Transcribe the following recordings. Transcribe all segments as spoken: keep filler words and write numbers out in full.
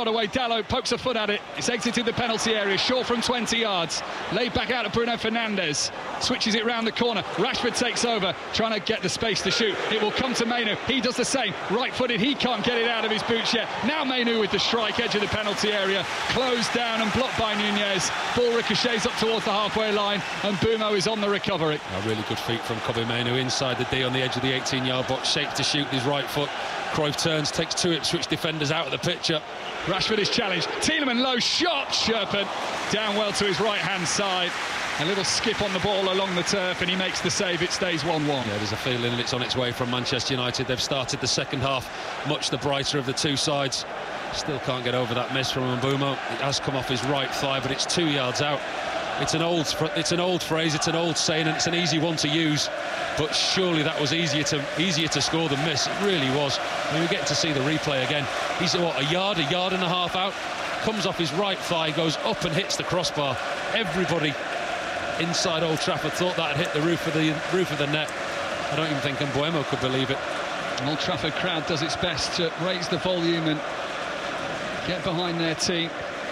shot away. Dalot pokes a foot at it. It's exited the penalty area. Shaw from twenty yards. Laid back out to Bruno Fernandes. Switches it round the corner. Rashford takes over, trying to get the space to shoot. It will come to Mainoo. He does the same. Right-footed. He can't get it out of his boots yet. Now Mainoo with the strike, edge of the penalty area. Closed down and blocked by Nunez. Ball ricochets up towards the halfway line, and Mbeumo is on the recovery. A really good feat from Kobbie Mainoo inside the D on the edge of the eighteen-yard box. Shaped to shoot with his right foot. Cruyff turns, takes two Ipswich defenders out of the picture. Rashford is challenged. Tielemans low shot. Sherpen down well to his right-hand side. A little skip on the ball along the turf, and he makes the save. It stays one one. Yeah, there's a feeling it's on its way from Manchester United. They've started the second half much the brighter of the two sides. Still can't get over that miss from Mbeumo. It has come off his right thigh, but it's two yards out. It's an old, it's an old phrase, it's an old saying, and it's an easy one to use. But surely that was easier to easier to score than miss. It really was. I mean, we get to see the replay again. He's what, a yard, a yard and a half out. Comes off his right thigh, goes up and hits the crossbar. Everybody inside Old Trafford thought that had hit the roof of the roof of the net. I don't even think Mbeumo could believe it. Old Trafford crowd does its best to raise the volume and get behind their team.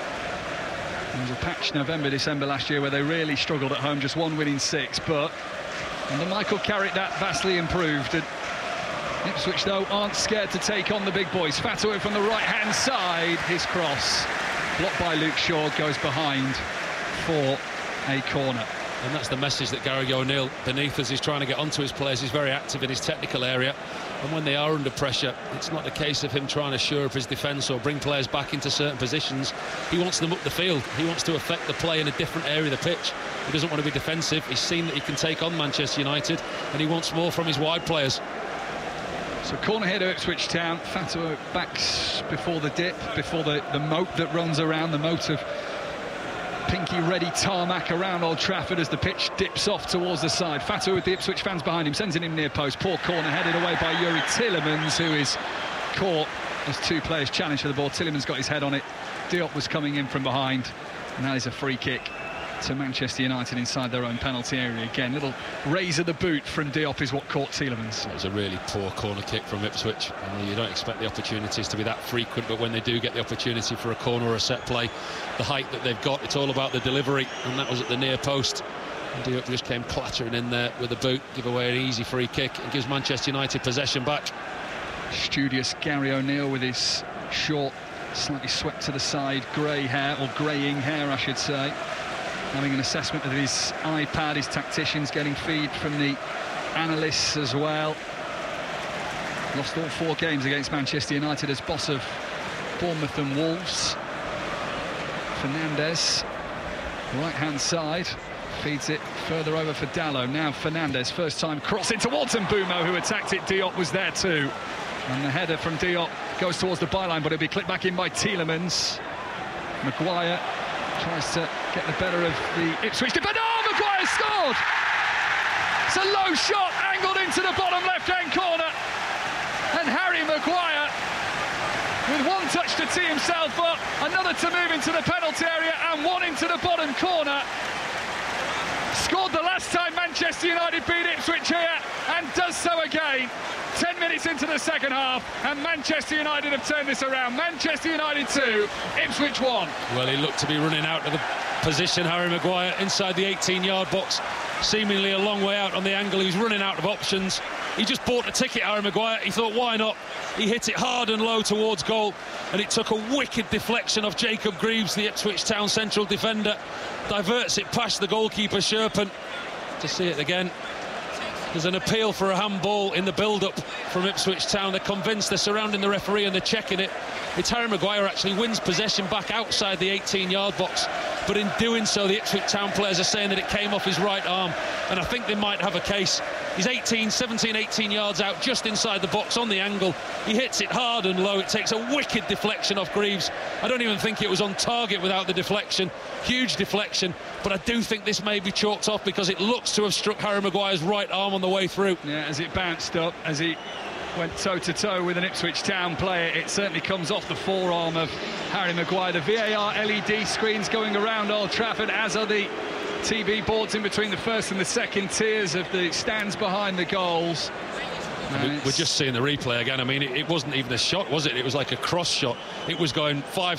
There was a patch November, December last year where they really struggled at home, just one win in six, but under Michael Carrick that vastly improved. And Ipswich, though, aren't scared to take on the big boys. Fatawu from the right-hand side, his cross, blocked by Luke Shaw, goes behind for a corner. And that's the message that Gary O'Neill, beneath us, is trying to get onto his players. He's very active in his technical area, and when they are under pressure, it's not the case of him trying to shore up his defence or bring players back into certain positions. He wants them up the field. He wants to affect the play in a different area of the pitch. He doesn't want to be defensive. He's seen that he can take on Manchester United, and he wants more from his wide players. So corner here to Ipswich Town. Fatawu backs before the dip, before the, the moat that runs around, the moat of pinky ready tarmac around Old Trafford as the pitch dips off towards the side. Fatawu with the Ipswich fans behind him, sends it in near post. Poor corner headed away by Youri Tielemans, who is caught as two players challenge for the ball. Tielemans got his head on it. Diop was coming in from behind, and that is a free kick to Manchester United inside their own penalty area again. Little raise of the boot from Diop is what caught Tielemans. It was a really poor corner kick from Ipswich. I mean, you don't expect the opportunities to be that frequent, but when they do get the opportunity for a corner or a set play, the height that they've got, it's all about the delivery, and that was at the near post. And Diop just came clattering in there with a boot, give away an easy free kick, and gives Manchester United possession back. Studious Gary O'Neill with his short, slightly swept to the side grey hair, or greying hair I should say, having an assessment of his iPad, his tacticians, getting feed from the analysts as well. Lost all four games against Manchester United as boss of Bournemouth and Wolves. Fernandes, right-hand side, feeds it further over for Dalot. Now Fernandes, first time crossing towards Mbeumo, who attacked it. Diop was there too. And the header from Diop goes towards the byline, but it'll be clipped back in by Tielemans. Maguire tries to get the better of the Ipswich defender. Oh, Maguire scored! It's a low shot, angled into the bottom left-hand corner. And Harry Maguire, with one touch to tee himself up, another to move into the penalty area, and one into the bottom corner. Scored the last time Manchester United beat Ipswich here, and does so again. Ten minutes into the second half, and Manchester United have turned this around. Manchester United two, Ipswich one. Well, he looked to be running out of the position, Harry Maguire, inside the eighteen-yard box, seemingly a long way out on the angle. He was running out of options. He just bought a ticket, Harry Maguire. He thought, why not? He hit it hard and low towards goal, and it took a wicked deflection of Jacob Greaves, the Ipswich Town central defender. Diverts it past the goalkeeper, Sherpen. To see it again. There's an appeal for a handball in the build-up from Ipswich Town. They're convinced, they're surrounding the referee and they're checking it. It's Harry Maguire actually wins possession back outside the eighteen-yard box, but in doing so, the Ipswich Town players are saying that it came off his right arm, and I think they might have a case. He's eighteen, seventeen, eighteen yards out, just inside the box on the angle. He hits it hard and low. It takes a wicked deflection off Greaves. I don't even think it was on target without the deflection. Huge deflection, but I do think this may be chalked off because it looks to have struck Harry Maguire's right arm on the way through. Yeah, as it bounced up, as he went toe-to-toe with an Ipswich Town player, it certainly comes off the forearm of Harry Maguire. The V A R L E D screens going around Old Trafford, as are the T V boards in between the first and the second tiers of the stands behind the goals. We're just seeing the replay again. I mean, it, it wasn't even a shot, was it? It was like a cross shot. It was going five